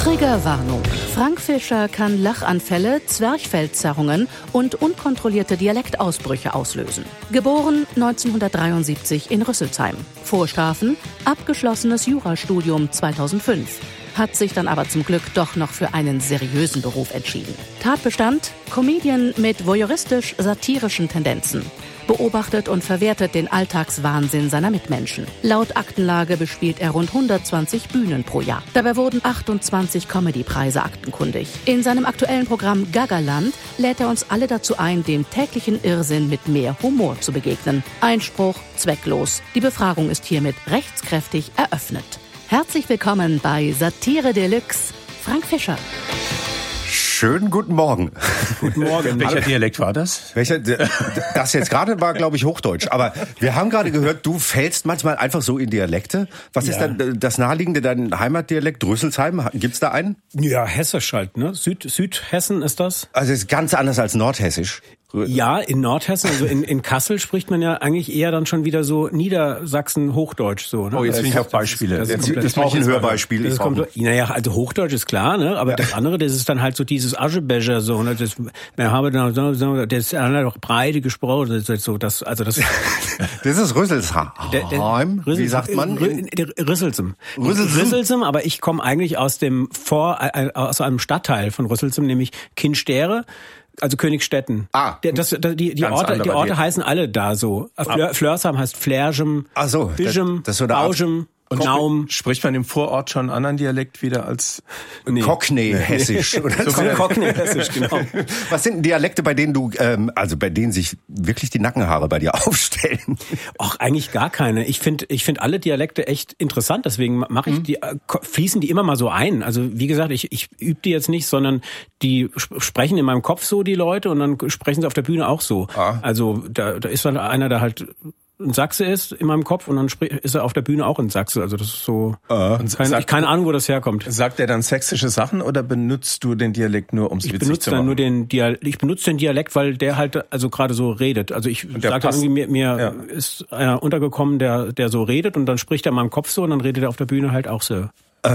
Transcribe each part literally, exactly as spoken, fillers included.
Triggerwarnung. Frank Fischer kann Lachanfälle, Zwerchfellzerrungen und unkontrollierte Dialektausbrüche auslösen. Geboren neunzehnhundertdreiundsiebzig in Rüsselsheim. Vorstrafen, abgeschlossenes Jurastudium zweitausendfünf. Hat sich dann aber zum Glück doch noch für einen seriösen Beruf entschieden. Tatbestand: Comedian mit voyeuristisch-satirischen Tendenzen. Beobachtet und verwertet den Alltagswahnsinn seiner Mitmenschen. Laut Aktenlage bespielt er rund hundertzwanzig Bühnen pro Jahr. Dabei wurden achtundzwanzig Comedy-Preise aktenkundig. In seinem aktuellen Programm Gagaland lädt er uns alle dazu ein, dem täglichen Irrsinn mit mehr Humor zu begegnen. Einspruch: zwecklos. Die Befragung ist hiermit rechtskräftig eröffnet. Herzlich willkommen bei Satire Deluxe, Frank Fischer. Schönen guten Morgen. Guten Morgen. Welcher Dialekt war das? Welcher? Das jetzt gerade war, glaube ich, Hochdeutsch. Aber wir haben gerade gehört, du fällst manchmal einfach so in Dialekte. Was ja. ist dann das Naheliegende, dein Heimatdialekt? Rüsselsheim? Gibt's da einen? Ja, Hessisch halt, ne? Süd, Südhessen ist das. Also ist ganz anders als Nordhessisch. Ja, in Nordhessen, also in, in Kassel spricht man ja eigentlich eher dann schon wieder so Niedersachsen-Hochdeutsch so. Ne? Oh, jetzt will ich auf Beispiele. Das, das, das, das brauche ein Hörbeispiel. Das kommt, naja, also Hochdeutsch ist klar, ne? Aber ja. das andere, das ist dann halt so dieses Aschebecher so, ne? Das, wir haben da so, so, das ist doch breite gesprochen, das ist so, das, also das. Das ist Rüsselsheim. Wie sagt man? Rüsselsheim. Rüsselsheim, aber ich komme eigentlich aus dem Vor, aus einem Stadtteil von Rüsselsheim, nämlich Kinstere. Also Königstetten. Ah. Das, das, die, die Orte, die Orte heißen alle da so. Flör, Flörsheim heißt Flergem, Ach so, Bischem, das, das Baugem. Und Naum. Spricht man im Vorort schon einen anderen Dialekt wieder als nee. Cockney-Hessisch? Oder so Cockney-Hessisch, genau. Was sind Dialekte, bei denen du, ähm, also bei denen sich wirklich die Nackenhaare bei dir aufstellen? Ach, eigentlich gar keine. Ich finde, ich finde alle Dialekte echt interessant. Deswegen mache ich mhm. die, fließen die immer mal so ein. Also wie gesagt, ich, ich übe die jetzt nicht, sondern die sprechen in meinem Kopf so die Leute und dann sprechen sie auf der Bühne auch so. Ah. Also da, da ist dann einer, der halt ein Sachse ist in meinem Kopf und dann ist er auf der Bühne auch ein Sachse. Also das ist so, äh, keine, sagt, keine Ahnung, wo das herkommt. Sagt er dann sächsische Sachen oder benutzt du den Dialekt nur, um es witzig zu machen? Nur den Dialekt, ich benutze den Dialekt, weil der halt also gerade so redet. Also ich sage irgendwie, mir, mir ja. ist einer untergekommen, der der so redet und dann spricht er in meinem Kopf so und dann redet er auf der Bühne halt auch so.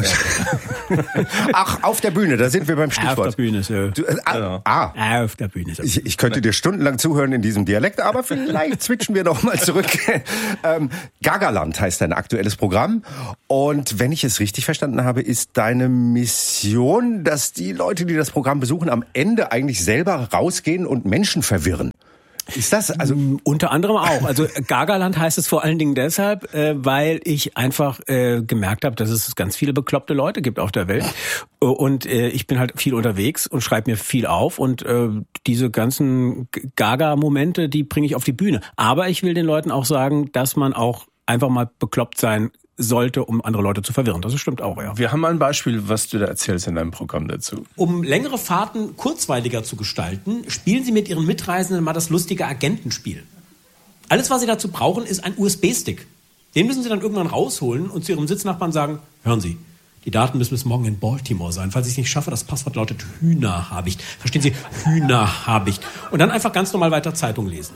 Ach, auf der Bühne, da sind wir beim Stichwort. Auf der Bühne, so. Du, äh, ah, ah, auf der Bühne. So. Ich, ich könnte dir stundenlang zuhören in diesem Dialekt, aber vielleicht switchen wir noch mal zurück. ähm, Gagaland heißt dein aktuelles Programm. Und wenn ich es richtig verstanden habe, ist deine Mission, dass die Leute, die das Programm besuchen, am Ende eigentlich selber rausgehen und Menschen verwirren. Ist das also unter anderem auch? Also Gagaland heißt es vor allen Dingen deshalb, äh, weil ich einfach äh, gemerkt habe, dass es ganz viele bekloppte Leute gibt auf der Welt und äh, ich bin halt viel unterwegs und schreibe mir viel auf und äh, diese ganzen Gaga-Momente, die bringe ich auf die Bühne. Aber ich will den Leuten auch sagen, dass man auch einfach mal bekloppt sein sollte, um andere Leute zu verwirren. Das stimmt auch, ja. Wir haben mal ein Beispiel, was du da erzählst in deinem Programm dazu. Um längere Fahrten kurzweiliger zu gestalten, spielen Sie mit Ihren Mitreisenden mal das lustige Agentenspiel. Alles, was Sie dazu brauchen, ist ein U S B-Stick. Den müssen Sie dann irgendwann rausholen und zu Ihrem Sitznachbarn sagen, hören Sie, die Daten müssen bis morgen in Baltimore sein. Falls ich es nicht schaffe, das Passwort lautet Hühnerhabicht. Verstehen Sie? Hühnerhabicht. Und dann einfach ganz normal weiter Zeitung lesen.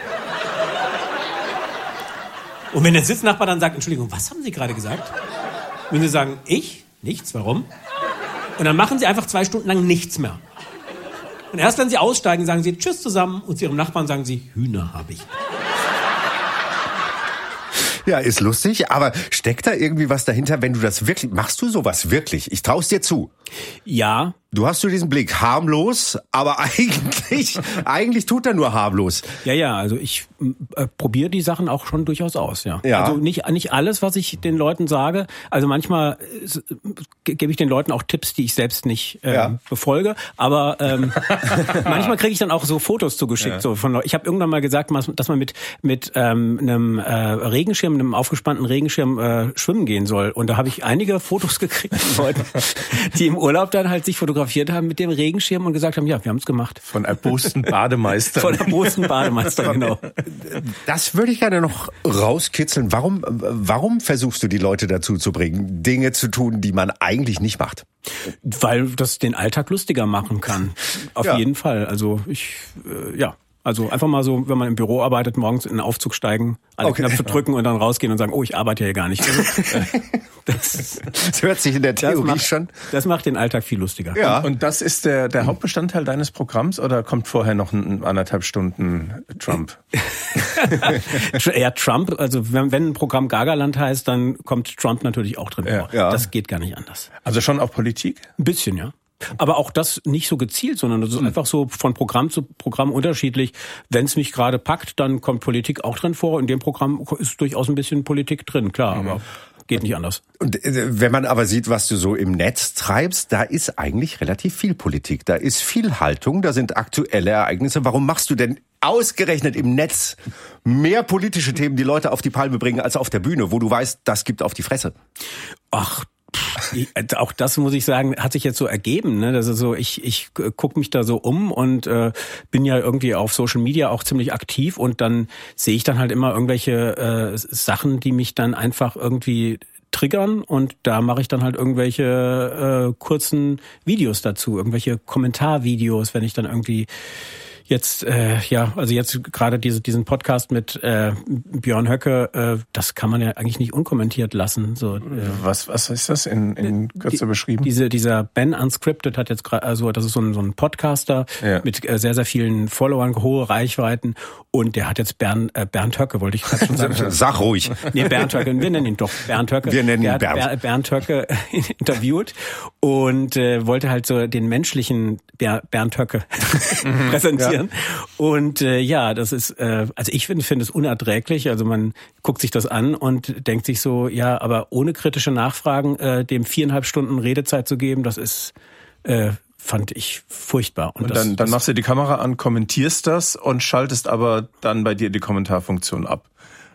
Und wenn der Sitznachbar dann sagt, Entschuldigung, was haben Sie gerade gesagt? Wenn Sie sagen, ich? Nichts, warum? Und dann machen Sie einfach zwei Stunden lang nichts mehr. Und erst wenn Sie aussteigen, sagen Sie Tschüss zusammen und zu Ihrem Nachbarn sagen Sie, Hühner habe ich. Ja, ist lustig, aber steckt da irgendwie was dahinter, wenn du das wirklich, machst du sowas wirklich? Ich trau's dir zu. Ja. Du hast so diesen Blick, harmlos, aber eigentlich, eigentlich tut er nur harmlos. Ja, ja, also ich äh, probiere die Sachen auch schon durchaus aus, ja. ja. Also nicht nicht alles, was ich den Leuten sage. Also manchmal äh, gebe ich den Leuten auch Tipps, die ich selbst nicht äh, ja. befolge. Aber ähm, manchmal kriege ich dann auch so Fotos zugeschickt. Ja. So von, ich habe irgendwann mal gesagt, dass man mit mit ähm, einem äh, Regenschirm, einem aufgespannten Regenschirm äh, schwimmen gehen soll. Und da habe ich einige Fotos gekriegt von Leuten, die im Urlaub dann halt sich fotografieren haben mit dem Regenschirm und gesagt haben, ja, wir haben es gemacht. Von erbosten Bademeistern. Von erbosten Bademeistern, genau. Das würde ich gerne noch rauskitzeln. Warum, warum versuchst du die Leute dazu zu bringen, Dinge zu tun, die man eigentlich nicht macht? Weil das den Alltag lustiger machen kann. Auf ja. jeden Fall. Also ich, äh, ja. Also einfach mal so, wenn man im Büro arbeitet, morgens in den Aufzug steigen, alle okay. Knöpfe drücken und dann rausgehen und sagen, oh, ich arbeite hier gar nicht. Das, das hört sich in der Theorie das macht, schon. Das macht den Alltag viel lustiger. Ja. Und, und das ist der, der Hauptbestandteil deines Programms oder kommt vorher noch ein, anderthalb Stunden Trump? Ja, Trump, also wenn, wenn ein Programm Gagaland heißt, dann kommt Trump natürlich auch drin vor. Ja. Das geht gar nicht anders. Also schon auch Politik? Ein bisschen, ja. Aber auch das nicht so gezielt, sondern das ist mhm. einfach so von Programm zu Programm unterschiedlich. Wenn es mich gerade packt, dann kommt Politik auch drin vor. In dem Programm ist durchaus ein bisschen Politik drin, klar, mhm. aber geht nicht anders. Und wenn man aber sieht, was du so im Netz treibst, da ist eigentlich relativ viel Politik. Da ist viel Haltung, da sind aktuelle Ereignisse. Warum machst du denn ausgerechnet im Netz mehr politische Themen, die Leute auf die Palme bringen, als auf der Bühne, wo du weißt, das gibt auf die Fresse? Ach, Ich, auch das muss ich sagen, hat sich jetzt so ergeben, ne? Das ist so, ich ich gucke mich da so um und äh, bin ja irgendwie auf Social Media auch ziemlich aktiv und dann sehe ich dann halt immer irgendwelche äh, Sachen, die mich dann einfach irgendwie triggern und da mache ich dann halt irgendwelche äh, kurzen Videos dazu, irgendwelche Kommentarvideos, wenn ich dann irgendwie Jetzt, äh, ja, also jetzt gerade diese, diesen Podcast mit äh, Björn Höcke, äh, das kann man ja eigentlich nicht unkommentiert lassen. So, äh, was, was ist das in, in Kürze die, beschrieben? Diese, dieser Ben Unscripted hat jetzt gerade, also das ist so ein, so ein Podcaster ja. mit äh, sehr, sehr vielen Followern, hohe Reichweiten und der hat jetzt Bernd, äh, Bernd Höcke, wollte ich gerade schon sagen. Sag ruhig. Nee, Bernd Höcke, wir nennen ihn doch Bernd Höcke. Wir nennen ihn Bernd. Ber, Bernd Höcke interviewt und äh, wollte halt so den menschlichen Ber, Bernd Höcke präsentieren. Ja. Und äh, ja, das ist, äh, also ich finde finde es unerträglich. Also man guckt sich das an und denkt sich so, ja, aber ohne kritische Nachfragen äh, dem viereinhalb Stunden Redezeit zu geben, das ist, äh, fand ich furchtbar. Und, und das, dann, dann machst du die Kamera an, kommentierst das und schaltest aber dann bei dir die Kommentarfunktion ab.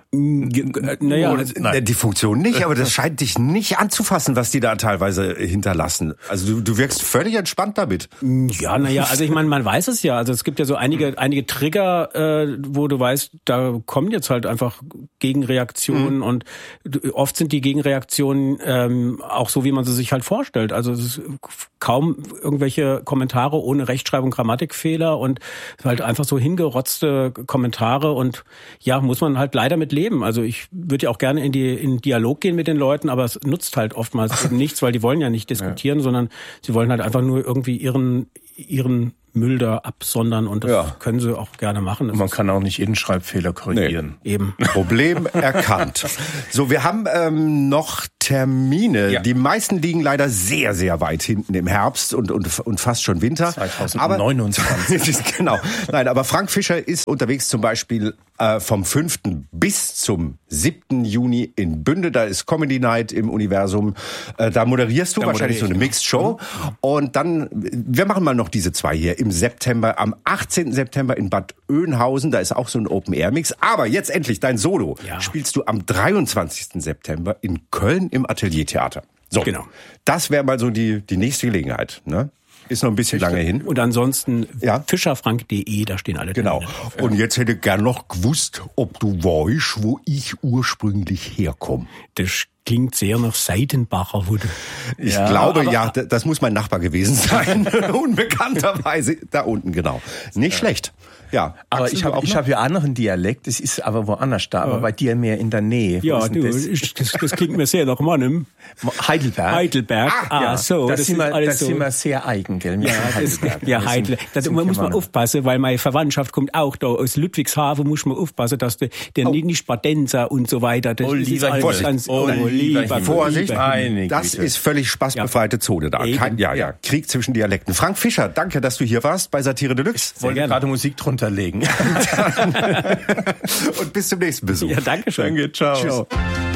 Naja, die Funktion nicht, aber das scheint dich nicht anzufassen, was die da teilweise hinterlassen. Also du, du wirkst völlig entspannt damit. Ja, naja, also ich meine, man weiß es ja. Also es gibt ja so einige einige Trigger, äh, wo du weißt, da kommen jetzt halt einfach Gegenreaktionen mhm. und oft sind die Gegenreaktionen ähm, auch so, wie man sie sich halt vorstellt. Also es ist kaum irgendwelche Kommentare ohne Rechtschreibung, Grammatikfehler und halt einfach so hingerotzte Kommentare und ja, muss man halt leider mit leben. Also ich würde ja auch gerne in die in Dialog gehen mit den Leuten, aber es nutzt halt oftmals eben nichts, weil die wollen ja nicht diskutieren, ja. sondern sie wollen halt einfach nur irgendwie ihren ihren Müll da absondern und das ja. können sie auch gerne machen. Das Man kann auch nicht jeden Schreibfehler korrigieren. Nee. Eben. Problem erkannt. So, wir haben ähm, noch Termine. Ja. Die meisten liegen leider sehr, sehr weit hinten im Herbst und und, und fast schon Winter. zwanzig neunundzwanzig. Aber, genau. Nein, aber Frank Fischer ist unterwegs zum Beispiel äh, vom fünften bis zum siebten Juni in Bünde. Da ist Comedy Night im Universum. Äh, da moderierst du da wahrscheinlich so eine Mixed Show. Mhm. Und dann, wir machen mal noch diese zwei hier. Im September, am achtzehnten September in Bad Oeynhausen, da ist auch so ein Open-Air-Mix. Aber jetzt endlich dein Solo ja. spielst du am dreiundzwanzigsten September in Köln im Ateliertheater. So, genau. Das wäre mal so die die nächste Gelegenheit, ne? Ist noch ein bisschen lange hin. Und ansonsten ja? fischerfrank punkt de, da stehen alle Termine. Genau. Drauf. Und jetzt hätte ich gern noch gewusst, ob du weißt, wo ich ursprünglich herkomme. Das klingt sehr nach Seidenbacher. Wo du ich ja, glaube, ja, das muss mein Nachbar gewesen sein. Unbekannterweise. Da unten, genau. Nicht ja. schlecht. Ja, aber Axel, ich habe ich habe ja anderen Dialekt, das ist aber woanders da, ja. aber bei dir mehr in der Nähe. Ja, du, das? Das, das klingt mir sehr nach Mannem. Heidelberg. Heidelberg, ah, ah ja. so. Das, das, sind, wir, das so. sind wir sehr eigen, gell? Ja, Heidelberg. Ja, Heidelberg. Da muss man aufpassen, weil meine Verwandtschaft kommt auch da aus Ludwigshafen, muss man aufpassen, dass der, der oh. nicht Badenser und so weiter. Das oh, ist alles ganz, oh, oh, lieber Vorsicht, das ist völlig spaßbefreite Zone da. Kein, ja, ja, Krieg zwischen Dialekten. Frank Fischer, danke, dass du hier warst bei Satire Deluxe. Ich wollte gerade Musik drunter legen. Und bis zum nächsten Besuch. Ja, danke schön. Danke, ciao. ciao.